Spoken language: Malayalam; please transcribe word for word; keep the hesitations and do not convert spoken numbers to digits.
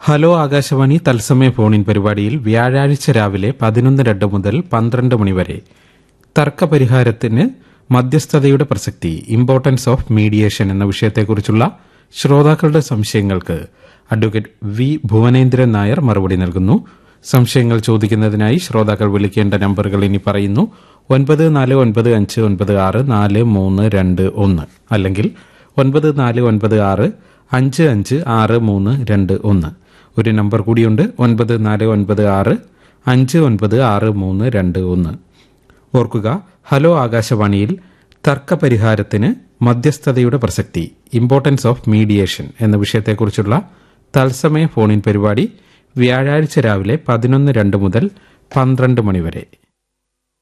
ഹലോ ആകാശവാണി തത്സമയ ഫോണിൻ പരിപാടിയിൽ വ്യാഴാഴ്ച രാവിലെ പതിനൊന്ന് രണ്ട് മുതൽ പന്ത്രണ്ട് മണിവരെ തർക്കപരിഹാരത്തിന് മധ്യസ്ഥതയുടെ പ്രസക്തി, ഇമ്പോർട്ടൻസ് ഓഫ് മീഡിയേഷൻ എന്ന വിഷയത്തെക്കുറിച്ചുള്ള ശ്രോതാക്കളുടെ സംശയങ്ങൾക്ക് അഡ്വക്കേറ്റ് വി ഭുവനേന്ദ്രൻ നായർ മറുപടി നൽകുന്നു. സംശയങ്ങൾ ചോദിക്കുന്നതിനായി ശ്രോതാക്കൾ വിളിക്കേണ്ട നമ്പറുകൾ ഇനി പറയുന്നു. ഒൻപത് നാല് ഒൻപത് അഞ്ച് ഒൻപത് ആറ് നാല് മൂന്ന് രണ്ട് ഒന്ന് അല്ലെങ്കിൽ ഒൻപത് നാല് ഒൻപത് ആറ് അഞ്ച് അഞ്ച് ആറ് മൂന്ന് രണ്ട് ഒന്ന്. ഒരു നമ്പർ കൂടിയുണ്ട്, ഒൻപത് നാല് ഒൻപത് ആറ് അഞ്ച് ഒൻപത് ആറ് മൂന്ന് രണ്ട് ഒന്ന്. ഓർക്കുക, ഹലോ ആകാശവാണിയിൽ തർക്കപരിഹാരത്തിന് മധ്യസ്ഥതയുടെ പ്രസക്തി, ഇമ്പോർട്ടൻസ് ഓഫ് മീഡിയേഷൻ എന്ന വിഷയത്തെക്കുറിച്ചുള്ള തത്സമയ ഫോണിൻ പരിപാടി വ്യാഴാഴ്ച രാവിലെ പതിനൊന്ന് രണ്ട് മുതൽ പന്ത്രണ്ട് മണിവരെ.